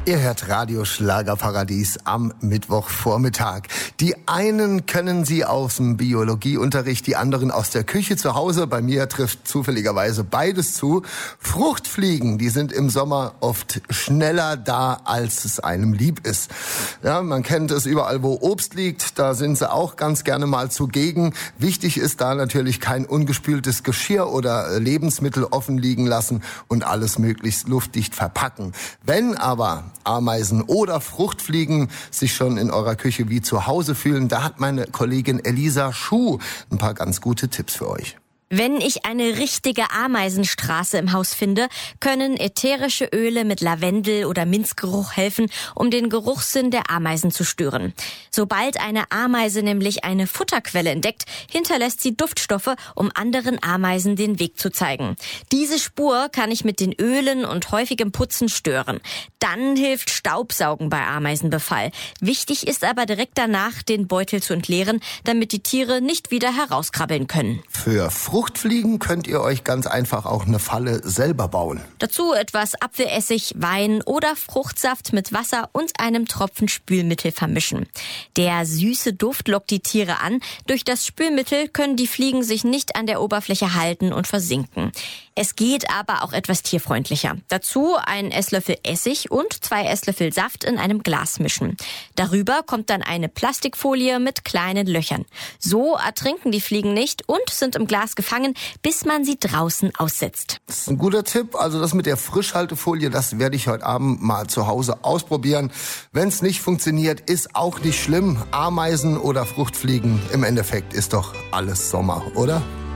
Ihr hört Radio Schlagerparadies am Mittwochvormittag. Die einen können Sie aus dem Biologieunterricht, die anderen aus der Küche zu Hause. Bei mir trifft zufälligerweise beides zu. Fruchtfliegen, die sind im Sommer oft schneller da, als es einem lieb ist. Ja, man kennt es überall, wo Obst liegt. Da sind sie auch ganz gerne mal zugegen. Wichtig ist da natürlich kein ungespültes Geschirr oder Lebensmittel offen liegen lassen und alles möglichst luftdicht verpacken. Wenn aber Ameisen oder Fruchtfliegen sich schon in eurer Küche wie zu Hause fühlen, da hat meine Kollegin Elisa Schuh ein paar ganz gute Tipps für euch. Wenn ich eine richtige Ameisenstraße im Haus finde, können ätherische Öle mit Lavendel- oder Minzgeruch helfen, um den Geruchssinn der Ameisen zu stören. Sobald eine Ameise nämlich eine Futterquelle entdeckt, hinterlässt sie Duftstoffe, um anderen Ameisen den Weg zu zeigen. Diese Spur kann ich mit den Ölen und häufigem Putzen stören. Dann hilft Staubsaugen bei Ameisenbefall. Wichtig ist aber direkt danach, den Beutel zu entleeren, damit die Tiere nicht wieder herauskrabbeln können. Für Fruchtfliegen könnt ihr euch ganz einfach auch eine Falle selber bauen. Dazu etwas Apfelessig, Wein oder Fruchtsaft mit Wasser und einem Tropfen Spülmittel vermischen. Der süße Duft lockt die Tiere an. Durch das Spülmittel können die Fliegen sich nicht an der Oberfläche halten und versinken. Es geht aber auch etwas tierfreundlicher. Dazu einen Esslöffel Essig und 2 Esslöffel Saft in einem Glas mischen. Darüber kommt dann eine Plastikfolie mit kleinen Löchern. So ertrinken die Fliegen nicht und sind im Glas gefangen, bis man sie draußen aussetzt. Das ist ein guter Tipp. Also das mit der Frischhaltefolie, das werde ich heute Abend mal zu Hause ausprobieren. Wenn es nicht funktioniert, ist auch nicht schlimm. Ameisen oder Fruchtfliegen, im Endeffekt ist doch alles Sommer, oder?